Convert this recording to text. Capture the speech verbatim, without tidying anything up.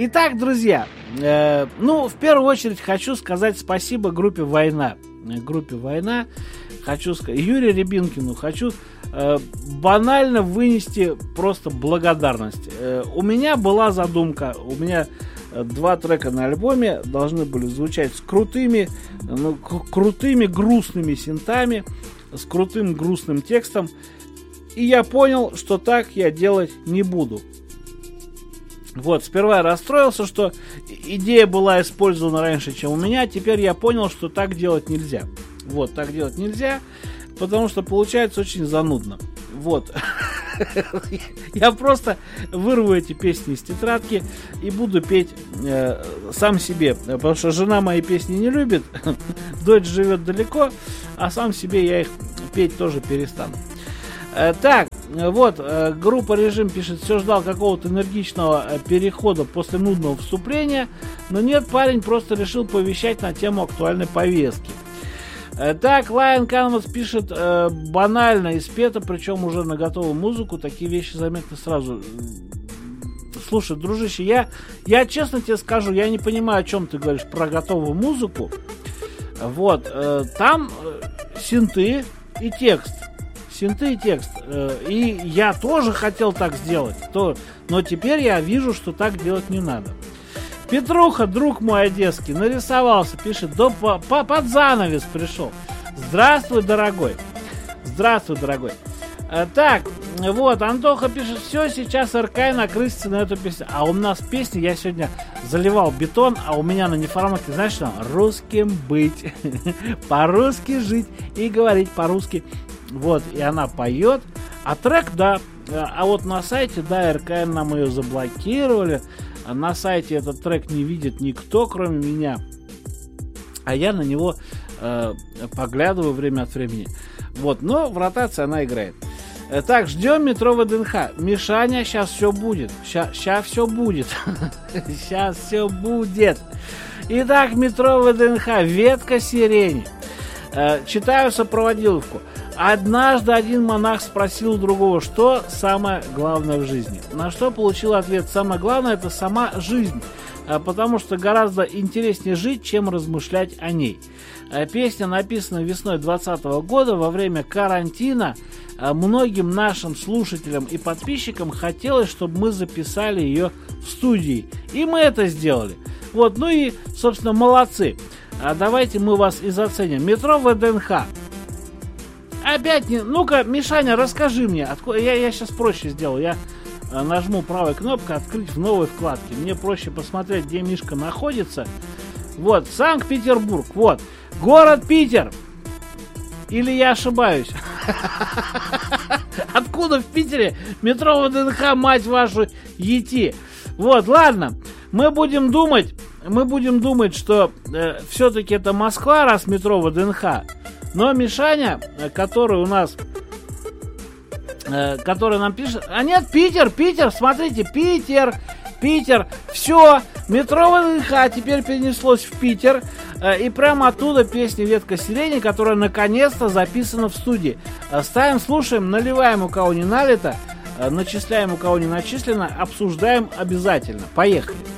Итак, друзья, э, ну, в первую очередь хочу сказать спасибо группе «Война». Группе «Война». Хочу сказать, Юрию Рябинкину хочу э, банально вынести просто благодарность. Э, у меня была задумка, у меня два трека на альбоме должны были звучать с крутыми, ну, крутыми грустными синтами, с крутым грустным текстом. И я понял, что так я делать не буду. Вот, сперва я расстроился, что идея была использована раньше, чем у меня. Теперь я понял, что так делать нельзя. Вот, так делать нельзя, потому что получается очень занудно. Вот. Я просто вырву эти песни из тетрадки и буду петь э, сам себе. Потому что жена мои песни не любит, дочь живет далеко, а сам себе я их петь тоже перестану. Э, так, вот, э, группа «Режим» пишет: все ждал какого-то энергичного э, перехода после нудного вступления, но нет, парень просто решил повещать на тему актуальной повестки. Так, Lion Canvas пишет э, банально и спето, причем уже на готовую музыку. Такие вещи заметны сразу. Слушай, дружище, я, я честно тебе скажу, я не понимаю, о чем ты говоришь про готовую музыку. Вот, э, там э, синты и текст. Синты и текст. Э, и я тоже хотел так сделать, то, но теперь я вижу, что так делать не надо. Петруха, друг мой одесский, нарисовался, пишет: да по, по, под занавес пришел. Здравствуй, дорогой. Здравствуй, дорогой. А, так, вот, Антоха пишет: все, сейчас РК накрысится на эту песню. А у нас песни, я сегодня заливал бетон, а у меня на неформатке, знаешь что? Русским быть, по-русски жить и говорить по-русски. Вот, и она поет. А трек, да, а вот на сайте, да, РК нам ее заблокировали. На сайте этот трек не видит никто, кроме меня. А я на него э, поглядываю время от времени. Вот, но в ротации она играет. Так, ждем метро ВДНХ. Мишаня, сейчас все будет. Сейчас все будет. Сейчас все будет. Итак, метро ВДНХ. Ветка сирени. Э, читаю сопроводиловку. Однажды один монах спросил у другого, что самое главное в жизни. На что получил ответ: самое главное — это сама жизнь, потому что гораздо интереснее жить, чем размышлять о ней. Песня написана весной двадцатого года во время карантина. Многим нашим слушателям и подписчикам хотелось, чтобы мы записали ее в студии. И мы это сделали. Вот, ну и, собственно, молодцы. Давайте мы вас и заценим. Метро ВДНХ. Опять не... Ну-ка, Мишаня, расскажи мне. Откуда... Я, я сейчас проще сделаю. Я э, нажму правой кнопкой «Открыть в новой вкладке». Мне проще посмотреть, где Мишка находится. Вот, Санкт-Петербург. Вот, город Питер. Или я ошибаюсь? Откуда в Питере метро ВДНХ, мать вашу, идти? Вот, ладно. Мы будем думать, мы будем думать, что э, все-таки это Москва, раз метро ВДНХ. Но Мишаня, который у нас, э, который нам пишет... А нет, Питер, Питер, смотрите, Питер, Питер. Все, метро ВДНХ теперь перенеслось в Питер. Э, и прямо оттуда песня «Ветка сирени», которая наконец-то записана в студии. Э, ставим, слушаем, наливаем, у кого не налито, э, начисляем, у кого не начислено, обсуждаем обязательно. Поехали.